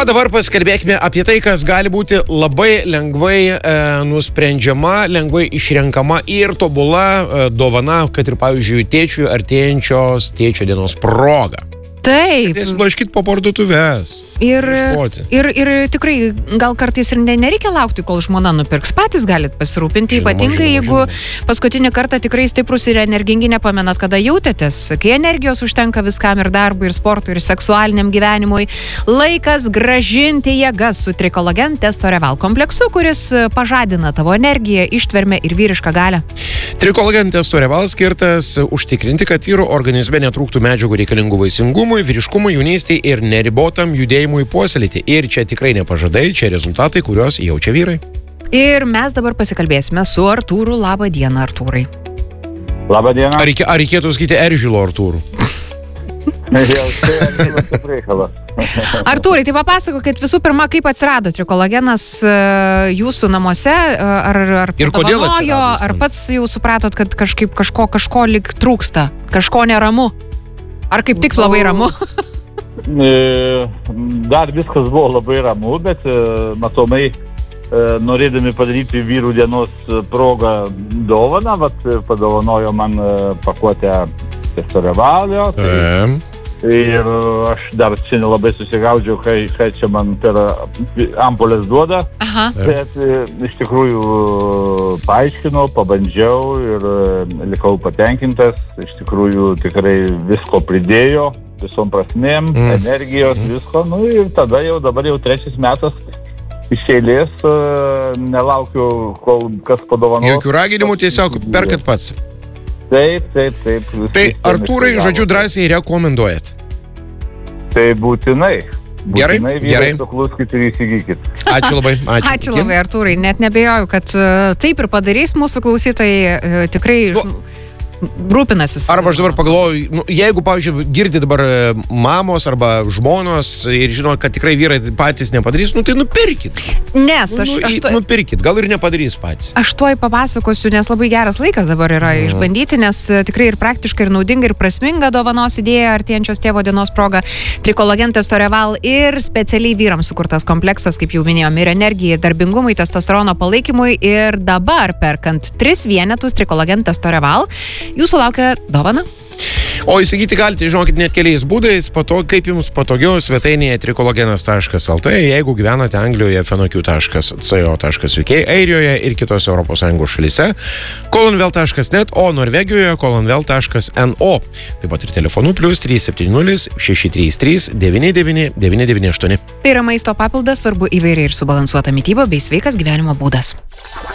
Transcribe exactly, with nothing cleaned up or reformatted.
dabar pasikalbėkime apie tai, kas gali būti labai lengvai e, nusprendžiama, lengvai išrenkama ir tobula e, dovana, kad ir, pavyzdžiui, tėčiui artėjančios tėčio dienos proga. Taip. Nesiblaškyt po parduotuves. Ir, ir, ir tikrai gal kartais ir nereikia laukti, kol žmona nupirks. Patys galit pasirūpinti, žinoma, ypatingai žinoma, jeigu žinoma. paskutinį kartą tikrai stiprus ir energingi nepamenat, kada jautėtės. Kai energijos užtenka viskam ir darbui, ir sportui, ir seksualiniam gyvenimui, laikas gražinti jėgas su Trikolagen Testo Reval kompleksu, kuris pažadina tavo energiją, ištvermę ir vyrišką galią. Trikolagen Testo Reval skirtas užtikrinti, kad vyro organizme netrūktų medžiagų reikalingų vaisingumui, vyriškumui, jaunystei ir neribotam judėjimui puoselėti. Ir čia tikrai nepažadai, čia rezultatai, kuriuos jaučia vyrai. Ir mes dabar pasikalbėsime su Artūru. Labą dieną, Artūrai. Labą dieną. Ar, reikė, ar reikėtų sakyti Eržilo Artūrų? Artūrai, tai papasakokit visų pirma, kaip atsirado Trikolagenas jūsų namuose, ar, ar padovanojo, ar pats jau supratot, kad kažkaip kažko, kažko lik trūksta, kažko neramu, ar kaip tik labai ramu? Dar viskas buvo labai ramu, bet matomai norėdami padaryti vyrų dienos progą dovaną, vat padovanojo man pakuotę Testo Revalio. Tai, ir aš dar čia nelabai susigaudžiau, kai, kai čia man per ampulės duoda. Aha. Bet iš tikrųjų paaiškinau, pabandžiau ir likau patenkintas. Iš tikrųjų tikrai visko pridėjo, visom prasmėm, mm. energijos, mm. visko. Nu ir tada jau dabar jau trečias metas iš eilės, nelaukiu, kol kas padovanos. Jokių raginimų, tiesiog perkat pats. Taip, taip, taip. Tai Artūrai, žodžiu, drąsiai rekomenduojat? Tai būtinai. Gerai, būtinai gerai. Sukluskit ir įsigykit. Ačiū labai. Ačiū, ačiū labai, Artūrai. Net nebejoju, kad uh, taip ir padarys mūsų klausytojai. Uh, tikrai nu, rūpinasi. Arba aš dabar pagalvoju, nu, jeigu, pavyzdžiui, girdi dabar mamos arba žmonos ir žino, kad tikrai vyrai patys nepadarys, nu tai nupirkit. Nes aš... Nu, aš to... Nupirkit, gal ir nepadarys patys. Aš tuoj papasakosiu, nes labai geras laikas dabar yra mm. išbandyti, nes tikrai ir praktiška, ir naudinga, ir prasminga dovanos idėja artėjančios tėvo dienos proga. Trikolagen Testo Reval ir specialiai vyrams sukurtas kompleksas, kaip jau minėjom, ir energijai, darbingumui, testosterono palaikymui. Ir dabar perkant tris vienetus Trikolagen Testo Reval, jūsų laukia dovana. O įsigyti galite, žinokit, net keliais būdais, pato, kaip jums patogiau svetainėje trikolagenas taškas el tė, jeigu gyvenate Anglijoje fenoq taškas co taškas uk, Airijoje ir kitose Europos Sąjungos šalyse, kolonvel taškas net, o Norvegijoje kolonvel taškas no. Taip pat ir telefonu plius trys septyni nulis šeši trys trys devyni devyni devyni devyni aštuoni. Tai yra maisto papildas, svarbu įvairiai ir subalansuota mityba bei sveikas gyvenimo būdas.